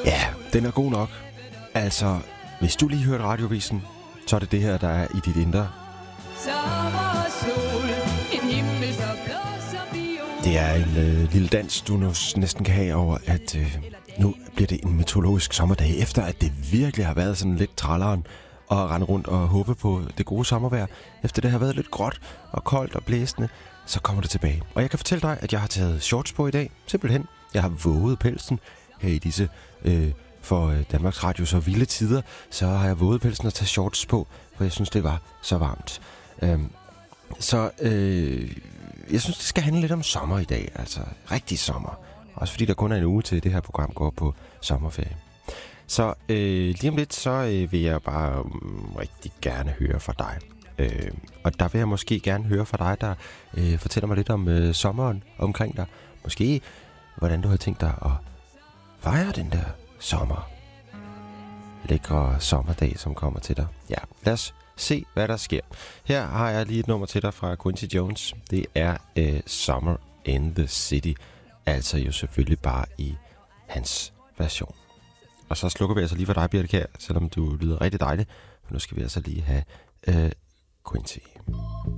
Ja, den er god nok. Altså, hvis du lige hørte radiovisen, så er det det her, der er i dit indre. Det er en lille dans, du nu næsten kan have over, at nu bliver det en meteorologisk sommerdag, efter at det virkelig har været sådan lidt tralleren og rende rundt og håbe på det gode sommervejr. Efter det har været lidt gråt og koldt og blæsende, så kommer det tilbage. Og jeg kan fortælle dig, at jeg har taget shorts på i dag. Simpelthen. Jeg har våget pelsen her i disse for Danmarks Radio så vilde tider. Så har jeg våget pelsen og taget shorts på, for jeg synes, det var så varmt. Jeg synes, det skal handle lidt om sommer i dag. Altså rigtig sommer. Også fordi der kun er en uge til, det her program går på sommerferie. Så lige om lidt, så vil jeg bare rigtig gerne høre fra dig. Og der vil jeg måske gerne høre fra dig, der fortæller mig lidt om sommeren omkring dig. Måske hvordan du har tænkt dig at fejre den der sommer. Lækre sommerdag, som kommer til dig. Ja, lad os se, hvad der sker. Her har jeg lige et nummer til dig fra Quincy Jones. Det er Summer in the City. Altså jo selvfølgelig bare i hans version. Og så slukker vi altså lige for dig, Birte Kjær, selvom du lyder rigtig dejligt. For nu skal vi altså lige have Quincy.